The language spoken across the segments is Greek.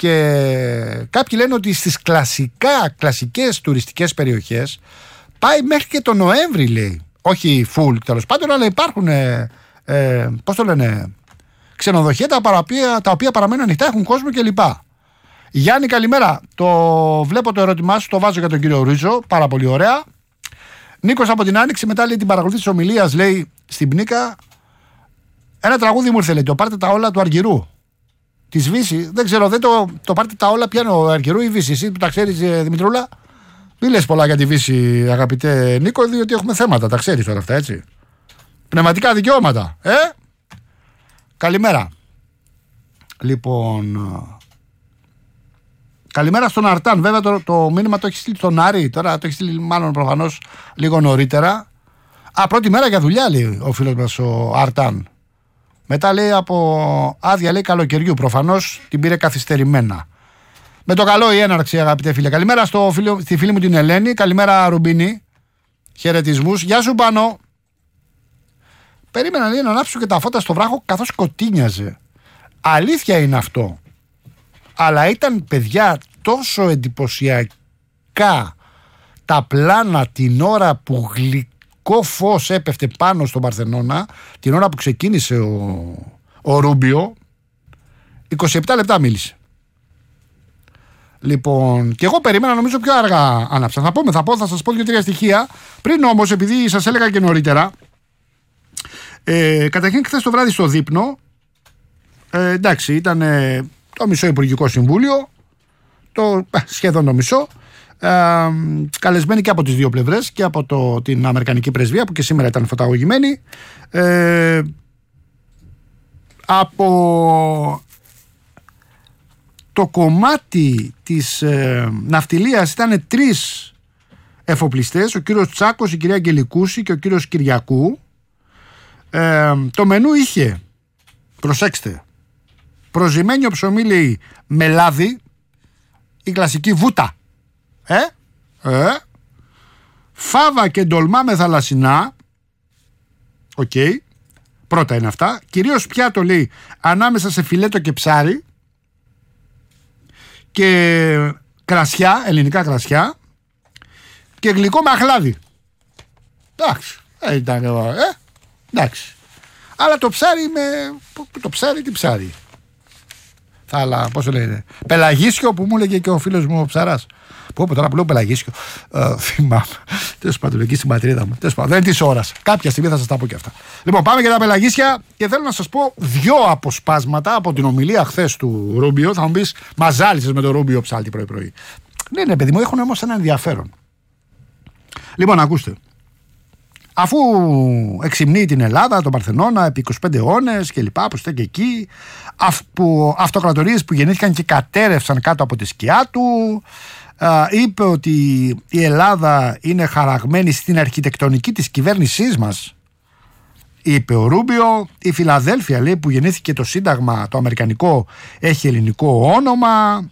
Και κάποιοι λένε ότι στις κλασικές τουριστικές περιοχές πάει μέχρι και τον Νοέμβρη, λέει. Όχι full τέλος πάντων, αλλά υπάρχουν πώς το λένε, ξενοδοχεία τα οποία παραμένουν ανοιχτά, έχουν κόσμο κλπ. Γιάννη, καλημέρα. Βλέπω το ερώτημά σου, το βάζω για τον κύριο Ρίζο. Πάρα πολύ ωραία. Νίκος από την Άνοιξη, μετά λέει την παρακολουθεί της ομιλίας, λέει στην Πνίκα. Ένα τραγούδι μου ήρθε, λέει, το πάρτε τα όλα του Αργυρού. Τη Βύση, δεν ξέρω, δεν το πάρτε τα όλα πιάνω ο Αργυρού ή Βύση. Εσύ που τα ξέρεις, Δημητρούλα. Μην λες πολλά για τη Βύση, αγαπητέ Νίκο, διότι έχουμε θέματα, τα ξέρεις τώρα αυτά, έτσι. Πνευματικά δικαιώματα, Καλημέρα. Λοιπόν. Καλημέρα στον Αρτάν. Βέβαια το μήνυμα το έχει στείλει στον Άρη. Τώρα το έχει στείλει μάλλον προφανώς λίγο νωρίτερα. Πρώτη μέρα για δουλειά, λέει ο φίλος μας ο Αρτάν. Μετά λέει από άδεια, λέει, καλοκαιριού. Προφανώς την πήρε καθυστερημένα. Με το καλό η έναρξη, αγαπητέ φίλε. Καλημέρα στη φίλη μου την Ελένη. Καλημέρα, Ρουμπίνη. Χαιρετισμούς. Γεια σου, Πάνο. Περίμενα, λέει, να ανάψω και τα φώτα στο βράχο καθώς σκοτίνιαζε. Αλήθεια είναι αυτό. Αλλά ήταν, παιδιά, τόσο εντυπωσιακά τα πλάνα την ώρα που γλυκό φως έπεφτε πάνω στον Παρθενώνα, την ώρα που ξεκίνησε ο Ρούμπιο. 27 λεπτά μίλησε. Λοιπόν, και εγώ περίμενα, νομίζω πιο αργά άναψα. Θα σας πω 2-3 στοιχεία. Πριν όμως, επειδή σας έλεγα και νωρίτερα, καταρχήν χθες το βράδυ στο δείπνο, εντάξει, ήταν το μισό Υπουργικό Συμβούλιο, σχεδόν το μισό, καλεσμένοι και από τις δύο πλευρές, και από την Αμερικανική Πρεσβεία, που και σήμερα ήταν φωταγωγημένη, από το κομμάτι της ναυτιλίας ήταν 3 εφοπλιστές, ο κύριος Τσάκος, η κυρία Αγγελικούση και ο κύριος Κυριακού. Το μενού είχε, προσέξτε, προζυμένιο ψωμί, λέει, με λάδι, η κλασική βούτα, φάβα και ντολμά με θαλασσινά, πρώτα είναι αυτά, κυρίως πιάτο, λέει, ανάμεσα σε φιλέτο και ψάρι, και κρασιά, ελληνικά κρασιά, και γλυκό με αχλάδι. Εντάξει, εντάξει. Αλλά το ψάρι, τι ψάρι. Αλλά πώς το λένε, πελαγίσιο, που μου έλεγε και ο φίλος μου ο Ψαράς. Τώρα που λέω πελαγίσιο, θυμάμαι. Τέλος πάντων, εκεί στην πατρίδα μου. Τέλος πάντων, δεν είναι της ώρας. Κάποια στιγμή θα σας τα πω και αυτά. Λοιπόν, πάμε για τα πελαγίσια και θέλω να σας πω 2 αποσπάσματα από την ομιλία χθες του Ρούμπιο. Θα μου πεις, μα ζάλισες με τον Ρούμπιο ψάλτη πρωί-πρωί. Ναι, παιδί μου, έχουν όμως ένα ενδιαφέρον. Λοιπόν, ακούστε. Αφού εξυμνεί την Ελλάδα, τον Παρθενώνα, επί 25 αιώνες και λοιπά, που στέκει εκεί, αυτοκρατορίες που γεννήθηκαν και κατέρευσαν κάτω από τη σκιά του, είπε ότι η Ελλάδα είναι χαραγμένη στην αρχιτεκτονική της κυβέρνησής μας, είπε ο Ρούμπιο. Η Φιλαδέλφια, λέει, που γεννήθηκε το Σύνταγμα το αμερικανικό, έχει ελληνικό όνομα.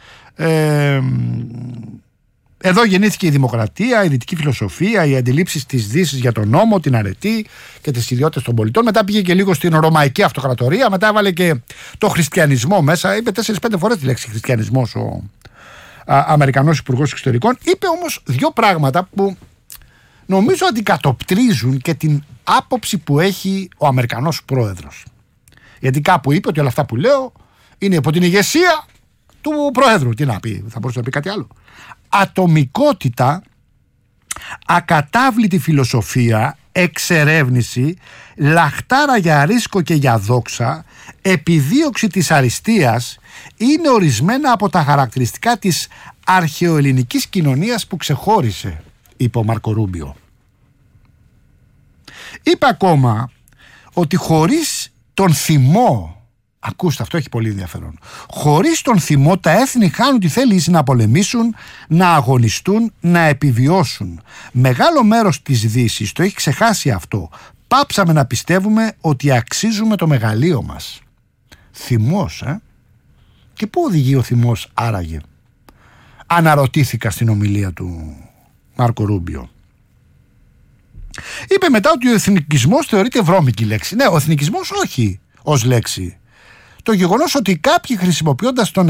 Εδώ γεννήθηκε η δημοκρατία, η δυτική φιλοσοφία, οι αντιλήψεις της Δύσης για τον νόμο, την αρετή και τις ιδιότητες των πολιτών. Μετά πήγε και λίγο στην Ρωμαϊκή Αυτοκρατορία, μετά έβαλε και το χριστιανισμό μέσα. Είπε 4-5 φορές τη λέξη χριστιανισμός ο Αμερικανός Υπουργός Εξωτερικών. Είπε όμως 2 πράγματα που νομίζω αντικατοπτρίζουν και την άποψη που έχει ο Αμερικανός Πρόεδρος. Γιατί κάπου είπε ότι όλα αυτά που λέω είναι από την ηγεσία του Πρόεδρου. Τι να πει, θα μπορούσε να πει κάτι άλλο. Ατομικότητα, ακατάβλητη φιλοσοφία, εξερεύνηση, λαχτάρα για ρίσκο και για δόξα, επιδίωξη της αριστείας είναι ορισμένα από τα χαρακτηριστικά της αρχαιοελληνικής κοινωνίας που ξεχώρισε, είπε ο Μάρκο Ρούμπιο. Είπε ακόμα ότι χωρίς τον θυμό, ακούστε, αυτό έχει πολύ ενδιαφέρον, χωρίς τον θυμό τα έθνη χάνουν τη θέληση να πολεμήσουν, να αγωνιστούν, να επιβιώσουν. Μεγάλο μέρος της Δύσης το έχει ξεχάσει αυτό. Πάψαμε να πιστεύουμε ότι αξίζουμε το μεγαλείο μας. Θυμός, Και πού οδηγεί ο θυμός άραγε? Αναρωτήθηκα στην ομιλία του Μάρκο Ρούμπιο. Είπε μετά ότι ο εθνικισμός θεωρείται βρώμικη λέξη. Ναι, ο εθνικισμός όχι ως λέξη. Το γεγονός ότι κάποιοι χρησιμοποιώντας τον